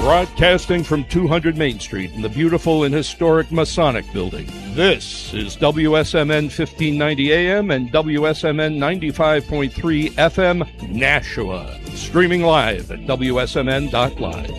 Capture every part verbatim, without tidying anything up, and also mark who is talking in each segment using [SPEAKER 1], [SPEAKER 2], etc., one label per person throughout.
[SPEAKER 1] Broadcasting from two hundred Main Street in the beautiful and historic Masonic Building. This is W S M N fifteen ninety A M and W S M N ninety-five point three F M, Nashua. Streaming live at W S M N dot live.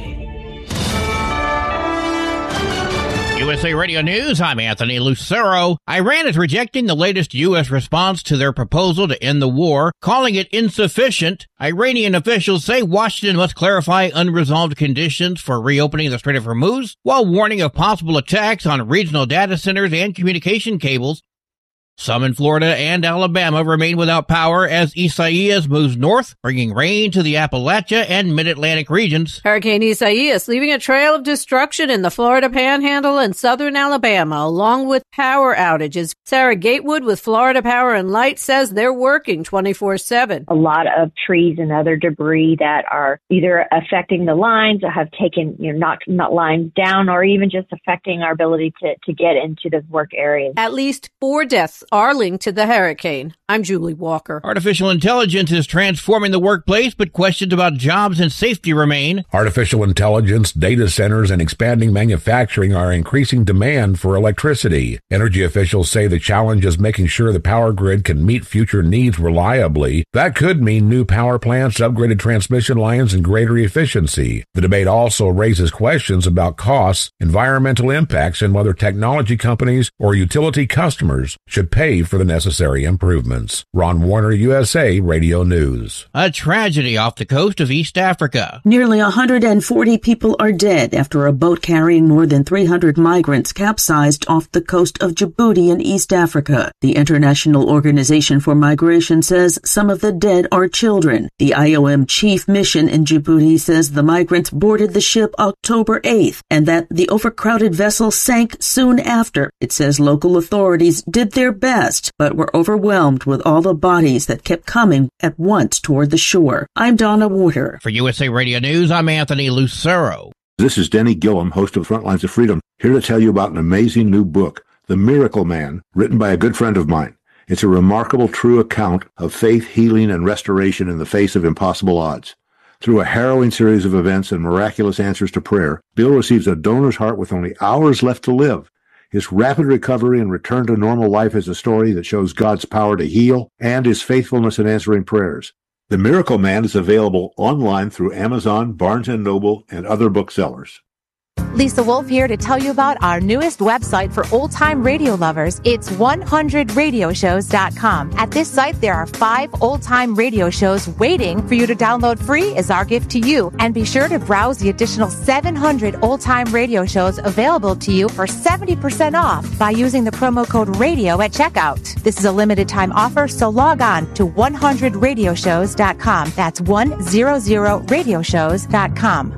[SPEAKER 2] U S A Radio News, I'm Anthony Lucero. Iran is rejecting the latest U S response to their proposal to end the war, calling it insufficient. Iranian officials say Washington must clarify unresolved conditions for reopening the Strait of Hormuz, while warning of possible attacks on regional data centers and communication cables. Some in Florida and Alabama remain without power as Isaias moves north, bringing rain to the Appalachia and Mid-Atlantic regions.
[SPEAKER 3] Hurricane Isaias leaving a trail of destruction in the Florida Panhandle and southern Alabama, along with power outages. Sarah Gatewood with Florida Power and Light says they're working twenty-four seven.
[SPEAKER 4] A lot of trees and other debris that are either affecting the lines or have taken, you know, knocked, knocked lines down, or even just affecting our ability to, to get into the work areas.
[SPEAKER 3] At least four deaths are linked to the hurricane. I'm Julie Walker.
[SPEAKER 2] Artificial intelligence is transforming the workplace, but questions about jobs and safety remain.
[SPEAKER 5] Artificial intelligence, data centers, and expanding manufacturing are increasing demand for electricity. Energy officials say the challenge is making sure the power grid can meet future needs reliably. That could mean new power plants, upgraded transmission lines, and greater efficiency. The debate also raises questions about costs, environmental impacts, and whether technology companies or utility customers should pay for the necessary improvements. Ron Warner, U S A Radio News.
[SPEAKER 2] A tragedy off the coast of East Africa.
[SPEAKER 6] Nearly one hundred forty people are dead after a boat carrying more than three hundred migrants capsized off the coast of Djibouti in East Africa. The International Organization for Migration says some of the dead are children. The I O M chief mission in Djibouti says the migrants boarded the ship October eighth and that the overcrowded vessel sank soon after. It says local authorities did their best, but were overwhelmed with all the bodies that kept coming at once toward the shore. I'm Donna Warder.
[SPEAKER 2] For U S A Radio News, I'm Anthony Lucero.
[SPEAKER 7] This is Denny Gillum, host of Front Lines of Freedom, here to tell you about an amazing new book, The Miracle Man, written by a good friend of mine. It's a remarkable, true account of faith, healing, and restoration in the face of impossible odds. Through a harrowing series of events and miraculous answers to prayer, Bill receives a donor's heart with only hours left to live. His rapid recovery and return to normal life is a story that shows God's power to heal and his faithfulness in answering prayers. The Miracle Man is available online through Amazon, Barnes and Noble, and other booksellers.
[SPEAKER 8] Lisa Wolf here to tell you about our newest website for old-time radio lovers. It's one hundred radio shows dot com. At this site, there are five old-time radio shows waiting for you to download free as our gift to you. And be sure to browse the additional seven hundred old-time radio shows available to you for seventy percent off by using the promo code RADIO at checkout. This is a limited-time offer, so log on to one hundred radio shows dot com. That's one hundred radio shows dot com.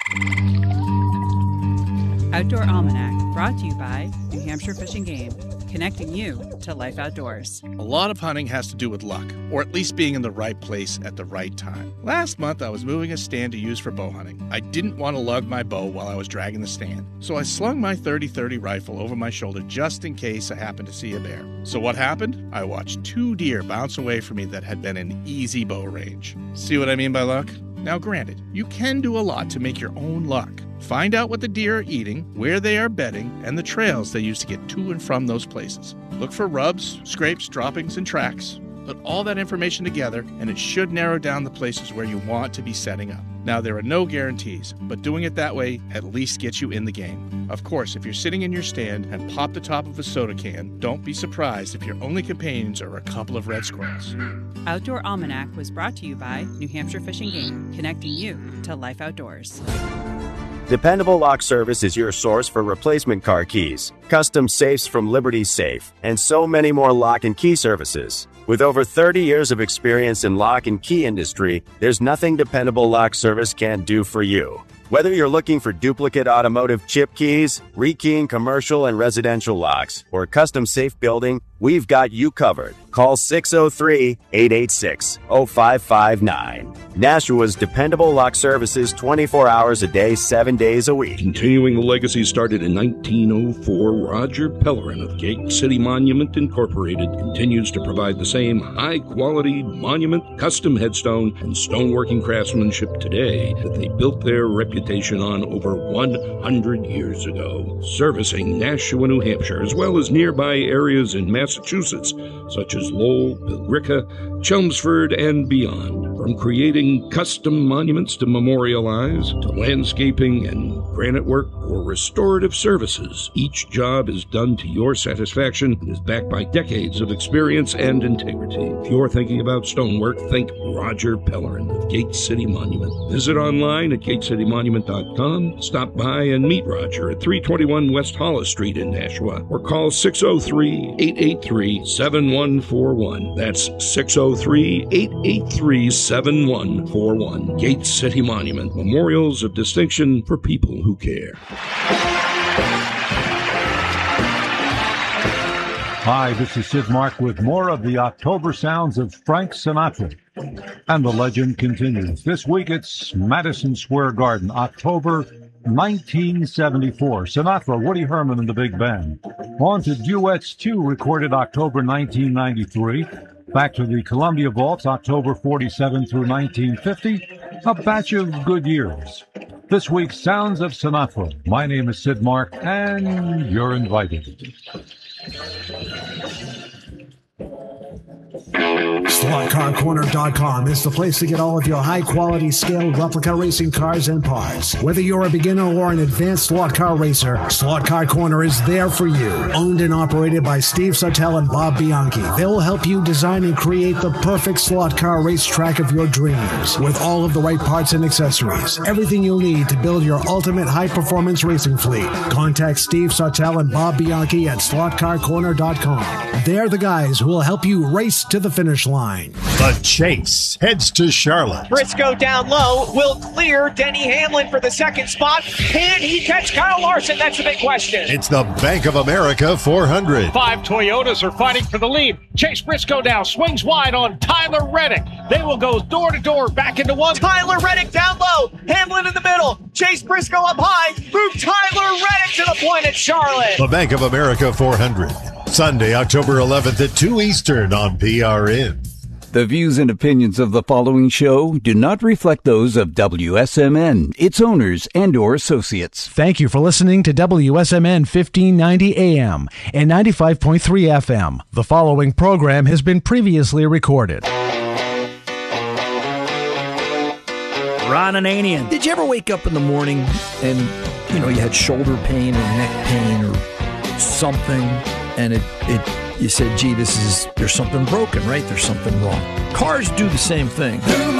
[SPEAKER 9] Outdoor Almanac, brought to you by New Hampshire Fish and Game, connecting you to life outdoors.
[SPEAKER 10] A lot of hunting has to do with luck, or at least being in the right place at the right time. Last month, I was moving a stand to use for bow hunting. I didn't want to lug my bow while I was dragging the stand, so I slung my thirty thirty rifle over my shoulder just in case I happened to see a bear. So what happened? I watched two deer bounce away from me that had been in easy bow range. See what I mean by luck? Now granted, you can do a lot to make your own luck. Find out what the deer are eating, where they are bedding, and the trails they use to get to and from those places. Look for rubs, scrapes, droppings, and tracks. Put all that information together, and it should narrow down the places where you want to be setting up. Now, there are no guarantees, but doing it that way at least gets you in the game. Of course, if you're sitting in your stand and pop the top of a soda can, don't be surprised if your only companions are a couple of red squirrels.
[SPEAKER 9] Outdoor Almanac was brought to you by New Hampshire Fish and Game, connecting you to life outdoors.
[SPEAKER 11] Dependable Lock Service is your source for replacement car keys, custom safes from Liberty Safe, and so many more lock and key services. With over thirty years of experience in lock and key industry, there's nothing Dependable Lock Service can't do for you. Whether you're looking for duplicate automotive chip keys, rekeying commercial and residential locks, or custom safe building, we've got you covered. Call six oh three, eight eight six, oh five five nine. Nashua's dependable lock services twenty-four hours a day, seven days a week.
[SPEAKER 1] Continuing the legacy started in nineteen oh four, Roger Pellerin of Gate City Monument Incorporated continues to provide the same high-quality monument, custom headstone, and stoneworking craftsmanship today that they built their reputation on over one hundred years ago. Servicing Nashua, New Hampshire, as well as nearby areas in Massachusetts, such as Lowell, Billerica, Chelmsford, and beyond. From creating custom monuments to memorialize, to landscaping and granite work or restorative services, each job is done to your satisfaction and is backed by decades of experience and integrity. If you're thinking about stonework, think Roger Pellerin of Gate City Monument. Visit online at gate city monument dot com, stop by and meet Roger at three twenty-one West Hollis Street in Nashua, or call six oh three, eight eight three, seven one four one. That's six oh three, eight eight three, seven one four one. Gate City Monument, memorials of distinction for people who care.
[SPEAKER 12] Hi, this is Sid Mark with more of the October sounds of Frank Sinatra. And the legend continues. This week it's Madison Square Garden, October nineteen seventy-four. Sinatra, Woody Herman and the Big Band. On to Duets two, recorded October nineteen ninety-three. Back to the Columbia Vaults, October forty-seven through nineteen fifty. A batch of good years. This week's Sounds of Sinatra. My name is Sid Mark, and you're invited.
[SPEAKER 13] slot car corner dot com is the place to get all of your high-quality scaled replica racing cars and parts. Whether you're a beginner or an advanced slot car racer, Slot Car Corner is there for you. Owned and operated by Steve Sartell and Bob Bianchi, they'll help you design and create the perfect slot car racetrack of your dreams with all of the right parts and accessories. Everything you'll need to build your ultimate high-performance racing fleet. Contact Steve Sartell and Bob Bianchi at slot car corner dot com. They're the guys who will help you race to the finish line.
[SPEAKER 14] The chase heads to Charlotte.
[SPEAKER 15] Briscoe down low will clear Denny Hamlin for the second spot. Can he catch Kyle Larson? That's the big question.
[SPEAKER 14] It's the Bank of America four hundred.
[SPEAKER 16] Five Toyotas are fighting for the lead. Chase Briscoe now swings wide on Tyler Reddick. They will go door to door back into one.
[SPEAKER 15] Tyler Reddick down low. Hamlin in the middle. Chase Briscoe up high. Move Tyler Reddick to the point at Charlotte.
[SPEAKER 14] The Bank of America four hundred. Sunday, October eleventh at two Eastern on P R N.
[SPEAKER 17] The views and opinions of the following show do not reflect those of W S M N, its owners, and or associates.
[SPEAKER 18] Thank you for listening to W S M N fifteen ninety A M and ninety-five point three F M. The following program has been previously recorded.
[SPEAKER 19] Ron Ananian. Did you ever wake up in the morning and, you know, you had shoulder pain or neck pain or something, and it, it you said, gee, this is, there's something broken, right? There's something wrong. Cars do the same thing.